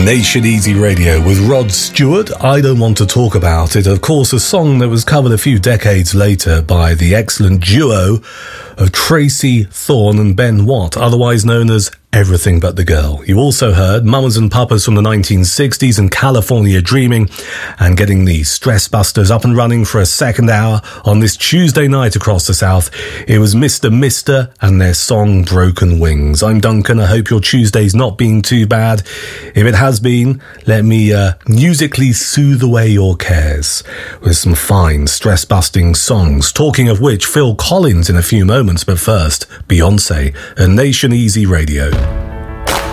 Nation Easy Radio with Rod Stewart. I Don't Want to Talk About It. Of course, a song that was covered a few decades later by the excellent duo of Tracy Thorn and Ben Watt, otherwise known as Everything But the Girl. You also heard Mamas and Papas from the 1960s and California Dreaming, and getting the Stress Busters up and running for a second hour on this Tuesday night across the South. It was Mr. Mister and their song Broken Wings. I'm Duncan. I hope your Tuesday's not been too bad. If it has been, let me musically soothe away your cares with some fine stress-busting songs. Talking of which, Phil Collins in a few moments, but first, Beyonce and Nation Easy Radio.